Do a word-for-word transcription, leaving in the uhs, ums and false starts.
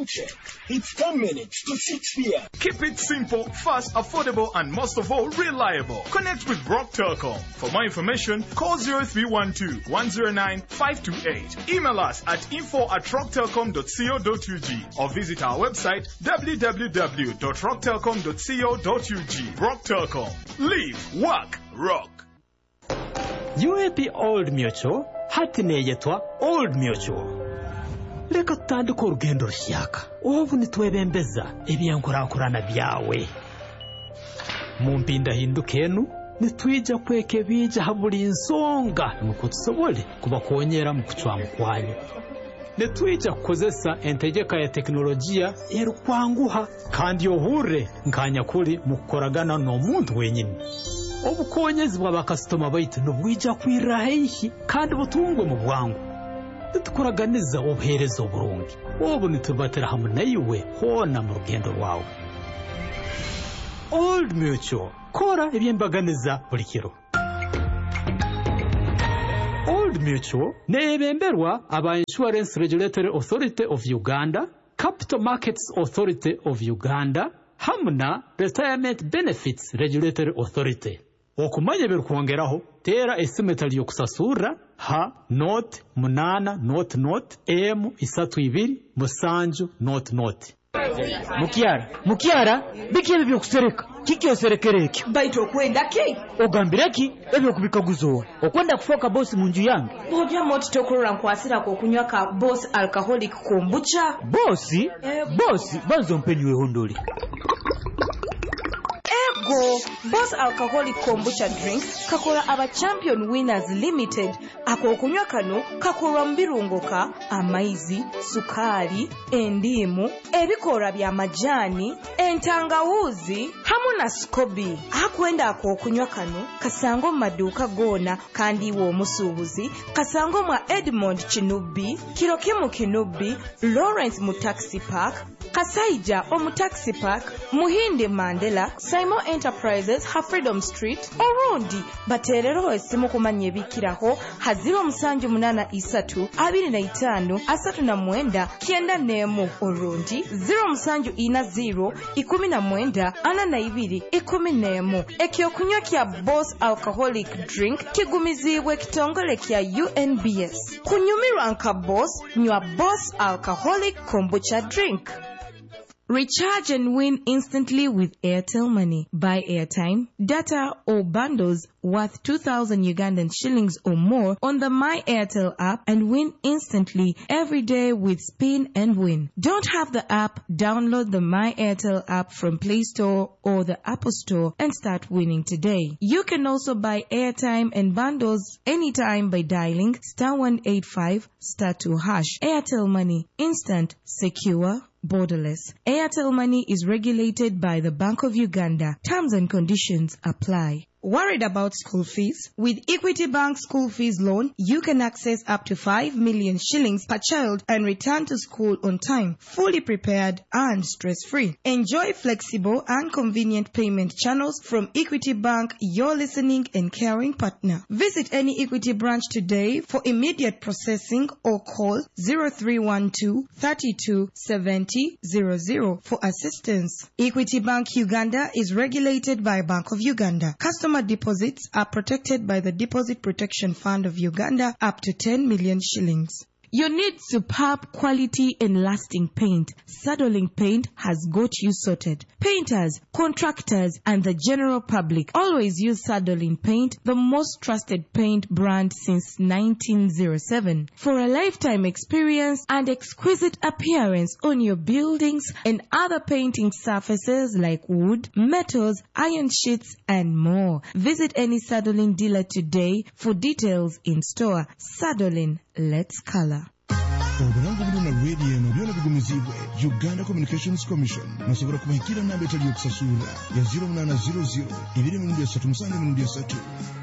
Time check. It's ten minutes to six p m Keep it simple, fast, affordable, and most of all, reliable. Connect with Rock Telecom. For more information, call zero three one two, one zero nine, five two eight. Email us at info at rock telecom dot co dot u g or visit our website w w w dot rock telecom dot co dot u g. Rock Telecom. Live, work, rock. U A P Old Mutual hati neyetwa Old Mutual. Leka tutandika urugendo rushyaka. Ubu nitwebembeza ebyankurankurana byawe. Mu mpinda hindukenu nitwija kweke bija haburi insonga nuko tusobole kubakonyera mu kucwanga kwayo. Nitwija kukozesa entegeka ya teknolojia erukwanguha kandi yohure nkanya kuri mu kukoragana n'omuntu wenyine. Obukonyezi bw'abakastoma baitu nubwija kwirahihi kandi butungwe mu bwangu. Nitukoraganiza obuherezo burungi. Obu nitubatera hamwe nayiwe hona mu rugendo rwawe. Old Mutual, kora ebyembaganiza buli kiro. Old Mutual nebemberwa aba Insurance Regulatory Authority of Uganda, Capital Markets Authority of Uganda, hamna Retirement Benefits Regulatory Authority. Okumanya birukwongeraho tera esimetali yokusasura ha note munana note note m isatu ibiri musanju note note. Mukiara, Mukiara, biki ebyo kusereka. Kiki oserekereke? Baito kwenda ki? Ogambireki ebyo kubikaguzo. Okwenda kufoka boss munju yange. Bojja moti tokorora nkwasira ko kunywa ka boss alcoholic kombucha. Boss? Eh, boss, banzo mpenywe hondoli. Ego, Boss Alcoholic Kombucha Drink kakola aba Champion Winners Limited. Ako kunywa kano kakola mbirungoka, amaizi, sukari, endimu, ebikora bya majani, entangawuzi, hamu na skobi. Akwenda ako kunywa kano kasango maduka gona kandi wo musubuzi, kasango mwa Edmond Chinubi, Kirokimu Kinubi, Lawrence mu Taxi Park, Kasaija omu Taxi Park, Muhinde Mandela, Simon Enterprises, ha Freedom Street, Orundi. Baterero esimu kumanya ebikiraho ha zero musanju munana isatu, abiri na itano, asatu na mwenda, kienda nemu. Orundi, zero musanju ina zero, ikumi na mwenda, ana na ibiri, ikumi nemu. Ekyo kunywa kia Boss Alcoholic Drink kigumiziwe kitongole kia U N B S. Kunyumirwa nka Boss, nywa Boss Alcoholic Kombucha Drink. Recharge and win instantly with Airtel Money. Buy airtime, data or bundles worth two thousand Ugandan shillings or more on the My Airtel app and win instantly every day with Spin and Win. Don't have the app? Download the My Airtel app from Play Store or the Apple Store and start winning today. You can also buy airtime and bundles anytime by dialing star one eight five star two hash. Airtel Money. Instant, secure, borderless. Airtel Money is regulated by the Bank of Uganda. Terms and conditions apply. Worried about school fees? With Equity Bank School Fees Loan, you can access up to five million shillings per child and return to school on time, fully prepared and stress-free. Enjoy flexible and convenient payment channels from Equity Bank, your listening and caring partner. Visit any Equity branch today for immediate processing or call zero three one two, three two seven zero zero zero for assistance. Equity Bank Uganda is regulated by Bank of Uganda. Customer deposits are protected by the Deposit Protection Fund of Uganda up to ten million shillings. You need superb quality and lasting paint. Saddling Paint has got you sorted. Painters, contractors, and the general public always use Saddling Paint, the most trusted paint brand since nineteen oh seven. For a lifetime experience and exquisite appearance on your buildings and other painting surfaces like wood, metals, iron sheets, and more. Visit any Saddling dealer today for details in store. Saddling, let's color. Obulango buno na radio no byona bigumizibwe Uganda Communications Commission nasobora kubahikira namba etali yokusasula ya zero nine zero zero ibiri mu ndya tatu musange mu ndya tatu